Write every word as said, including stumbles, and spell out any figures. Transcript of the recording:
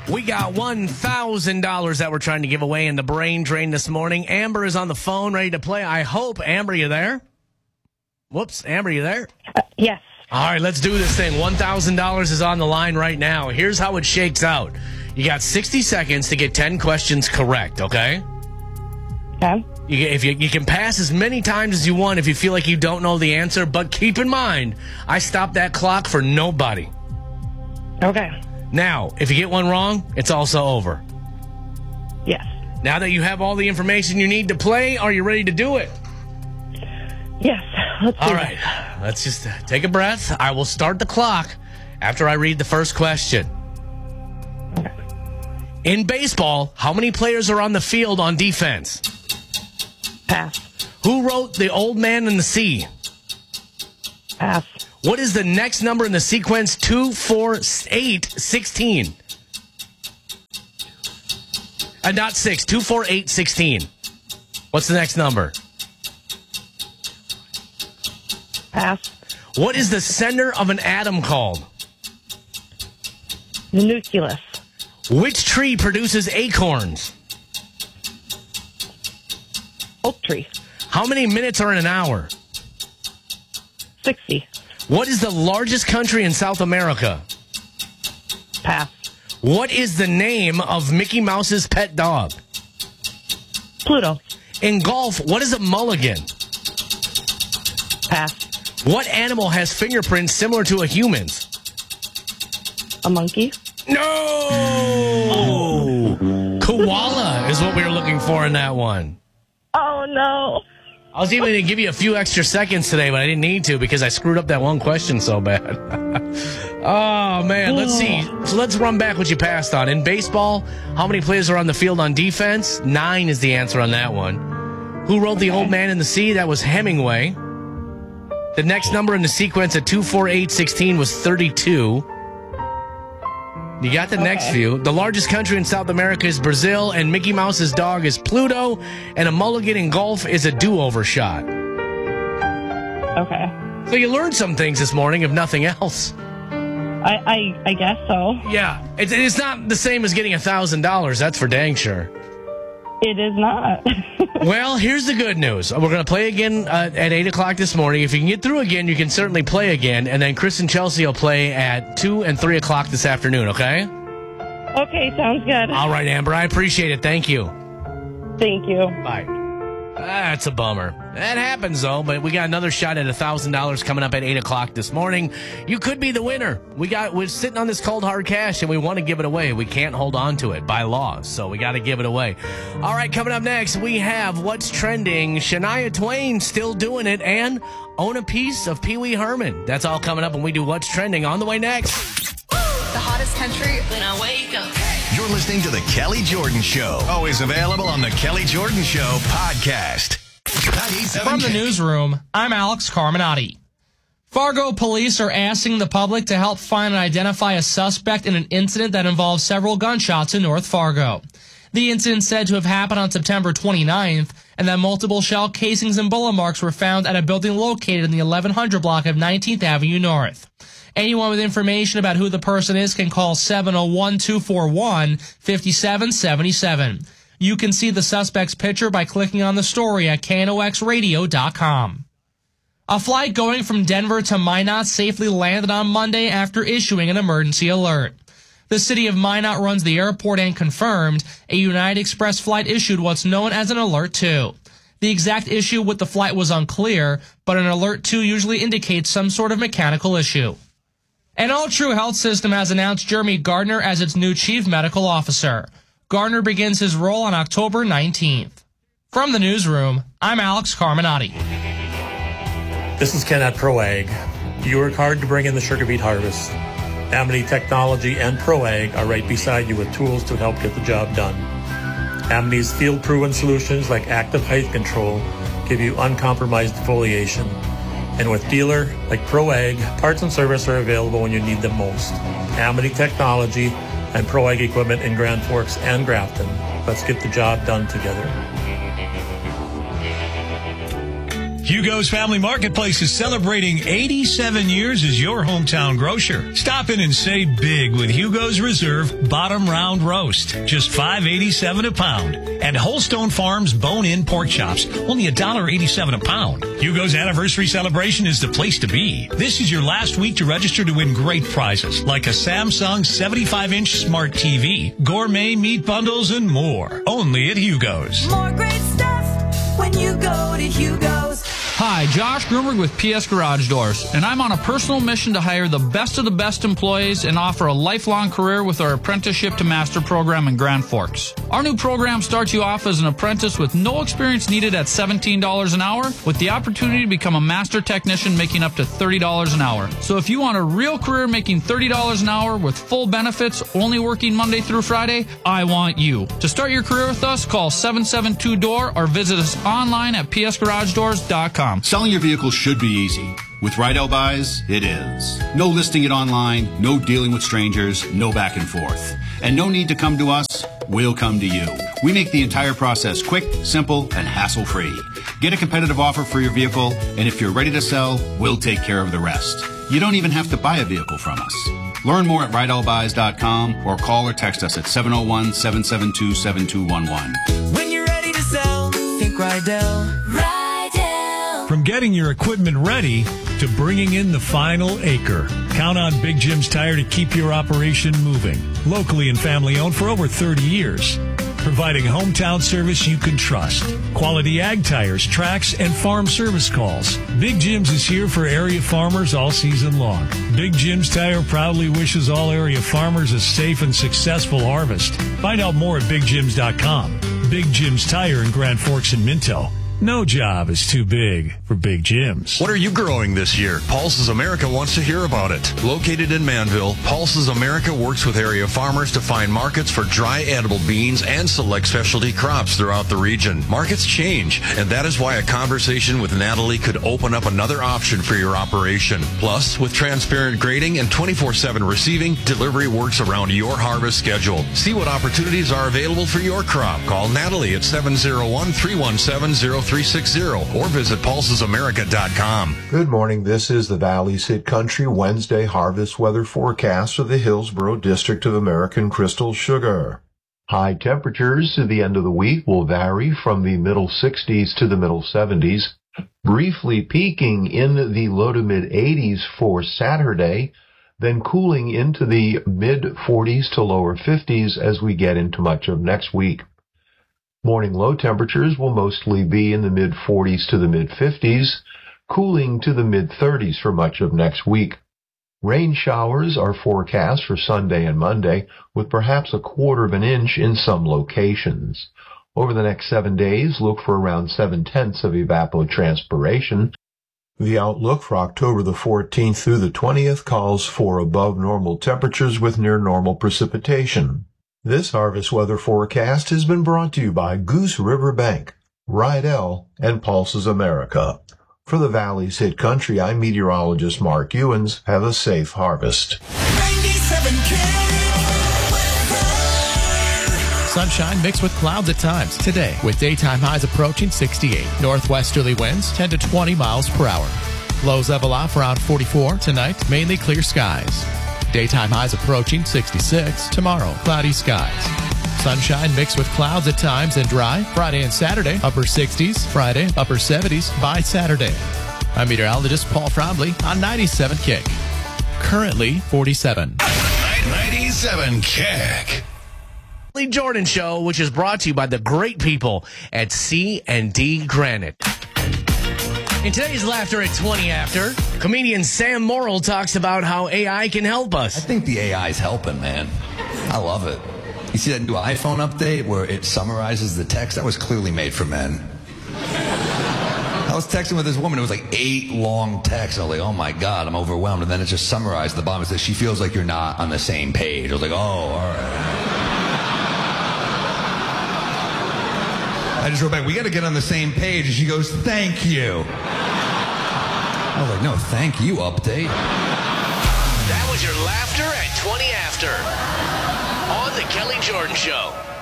We got one thousand dollars that we're trying to give away in the brain drain this morning. Amber is on the phone ready to play. I hope. Amber, you there? Whoops. Amber, you there? Uh, yes. All right, let's do this thing. one thousand dollars is on the line right now. Here's how it shakes out. You got sixty seconds to get ten questions correct, okay? Okay. You, if you, you can pass as many times as you want if you feel like you don't know the answer, but keep in mind, I stopped that clock for nobody. Okay. Now, if you get one wrong, it's also over. Yes. Now that you have all the information you need to play, are you ready to do it? Yes. Let's do All right. this. Let's just take a breath. I will start the clock after I read the first question. Okay. In baseball, how many players are on the field on defense? Pass. Who wrote The Old Man and the Sea? Pass. What is the next number in the sequence two, four, eight, sixteen? Uh, not six. two, four, eight, sixteen. What's the next number? Pass. What is the center of an atom called? The nucleus. Which tree produces acorns? Oak tree. How many minutes are in an hour? sixty. What is the largest country in South America? Pass. What is the name of Mickey Mouse's pet dog? Pluto. In golf, what is a mulligan? Pass. What animal has fingerprints similar to a human's? A monkey. No! Koala is what we were looking for in that one. Oh, no. I was even going to give you a few extra seconds today, but I didn't need to because I screwed up that one question so bad. Oh, man. Let's see. So let's run back what you passed on. In baseball, how many players are on the field on defense? Nine is the answer on that one. Who wrote The Old Man and the Sea? That was Hemingway. The next number in the sequence at two, four, eight, sixteen was thirty-two. You got the okay. next few. The largest country in South America is Brazil, and Mickey Mouse's dog is Pluto, and a mulligan in golf is a do-over shot. Okay. So you learned some things this morning, if nothing else. I I, I guess so. Yeah. It's, it's not the same as getting one thousand dollars. That's for dang sure. It is not. Well, here's the good news. We're going to play again uh, at eight o'clock this morning. If you can get through again, you can certainly play again. And then Chris and Chelsea will play at two and three o'clock this afternoon, okay? Okay, sounds good. All right, Amber. I appreciate it. Thank you. Thank you. Bye. That's a bummer. That happens, though, but we got another shot at one thousand dollars coming up at eight o'clock this morning. You could be the winner. We got, we're sitting on this cold, hard cash, and we want to give it away. We can't hold on to it by law, so we got to give it away. All right, coming up next, we have What's Trending. Shania Twain still doing it, and Own a Piece of Pee Wee Herman. That's all coming up when we do What's Trending. On the way next. The hottest country when I wake up. You're listening to The Kelly Jordan Show. Always available on The Kelly Jordan Show podcast. From the newsroom, I'm Alex Carminati. Fargo police are asking the public to help find and identify a suspect in an incident that involves several gunshots in North Fargo. The incident said to have happened on September twenty-ninth, and that multiple shell casings and bullet marks were found at a building located in the eleven hundred block of nineteenth Avenue North. Anyone with information about who the person is can call seven oh one, two four one, five seven seven seven. You can see the suspect's picture by clicking on the story at K N O X radio dot com. A flight going from Denver to Minot safely landed on Monday after issuing an emergency alert. The city of Minot runs the airport and confirmed a United Express flight issued what's known as an Alert two. The exact issue with the flight was unclear, but an Alert two usually indicates some sort of mechanical issue. An All True Health System has announced Jeremy Gardner as its new chief medical officer. Gardner begins his role on October nineteenth. From the newsroom, I'm Alex Carminati. This is Ken at ProAg. You work hard to bring in the sugar beet harvest. Amity Technology and ProAg are right beside you with tools to help get the job done. Amity's field-proven solutions like active height control give you uncompromised foliation. And with dealer like ProAg, parts and service are available when you need them most. Amity Technology and ProAg equipment in Grand Forks and Grafton. Let's get the job done together. Hugo's Family Marketplace is celebrating eighty-seven years as your hometown grocer. Stop in and save big with Hugo's Reserve Bottom Round Roast, just five dollars and eighty-seven cents a pound. And Holstone Farms Bone-In Pork Chops, only one dollar and eighty-seven cents a pound. Hugo's anniversary celebration is the place to be. This is your last week to register to win great prizes, like a Samsung seventy-five inch smart T V, gourmet meat bundles, and more. Only at Hugo's. More great stuff when you go to Hugo's. Hi, Josh Grumberg with P S Garage Doors, and I'm on a personal mission to hire the best of the best employees and offer a lifelong career with our Apprenticeship to Master program in Grand Forks. Our new program starts you off as an apprentice with no experience needed at seventeen dollars an hour, with the opportunity to become a master technician making up to thirty dollars an hour. So if you want a real career making thirty dollars an hour with full benefits, only working Monday through Friday, I want you. To start your career with us, call seven seven two D O O R or visit us online at p s garage doors dot com. Selling your vehicle should be easy. With Rydell Buys, it is. No listing it online, no dealing with strangers, no back and forth. And no need to come to us, we'll come to you. We make the entire process quick, simple, and hassle-free. Get a competitive offer for your vehicle, and if you're ready to sell, we'll take care of the rest. You don't even have to buy a vehicle from us. Learn more at rydell buys dot com or call or text us at seven oh one, seven seven two, seven two one one. When you're ready to sell, think Rydell. Rydell. From getting your equipment ready to bringing in the final acre, count on Big Jim's Tire to keep your operation moving. Locally and family owned for over thirty years. Providing hometown service you can trust. Quality ag tires, tracks, and farm service calls. Big Jim's is here for area farmers all season long. Big Jim's Tire proudly wishes all area farmers a safe and successful harvest. Find out more at big jims dot com. Big Jim's Tire in Grand Forks and Minto. No job is too big for Big Jim's. What are you growing this year? Pulses America wants to hear about it. Located in Manville, Pulses America works with area farmers to find markets for dry edible beans and select specialty crops throughout the region. Markets change, and that is why a conversation with Natalie could open up another option for your operation. Plus, with transparent grading and twenty-four seven receiving, delivery works around your harvest schedule. See what opportunities are available for your crop. Call Natalie at seven oh one, three one seven, oh three six zero or visit pulses america dot com. Good morning. This is the Valley's Hit Country Wednesday harvest weather forecast for the Hillsborough District of American Crystal Sugar. High temperatures to the end of the week will vary from the middle sixties to the middle seventies, briefly peaking in the low to mid eighties for Saturday, then cooling into the mid forties to lower fifties as we get into much of next week. Morning low temperatures will mostly be in the mid forties to the mid fifties, cooling to the mid thirties for much of next week. Rain showers are forecast for Sunday and Monday, with perhaps a quarter of an inch in some locations. Over the next seven days, look for around seven-tenths of evapotranspiration. The outlook for October the fourteenth through the twentieth calls for above normal temperatures with near normal precipitation. This harvest weather forecast has been brought to you by Goose River Bank, Rydell, and Pulses America. For the Valley's Hit Country, I'm meteorologist Mark Ewens. Have a safe harvest. ninety-seven K. Sunshine mixed with clouds at times today, with daytime highs approaching sixty-eight. Northwesterly winds ten to twenty miles per hour. Lows level off around forty-four. Tonight, mainly clear skies. Daytime highs approaching sixty-six. Tomorrow, cloudy skies. Sunshine mixed with clouds at times and dry. Friday and Saturday, upper sixties. Friday, upper seventies by Saturday. I'm meteorologist Paul Frombley on ninety-seven K I C. Currently forty-seven. ninety-seven K I C. Lee Jordan Show, which is brought to you by the great people at C and D Granite. In today's Laughter at twenty After, comedian Sam Morrill talks about how A I can help us. I think the A I is helping, man. I love it. You see that new iPhone update where it summarizes the text? That was clearly made for men. I was texting with this woman. It was like eight long texts. I was like, oh my God, I'm overwhelmed. And then it just summarized at the bottom. It says, she feels like you're not on the same page. I was like, oh, all right. I just wrote back, we got to get on the same page. And she goes, thank you. I was like, no, thank you, update. That was your Laughter at twenty After on The Kelly Jordan Show.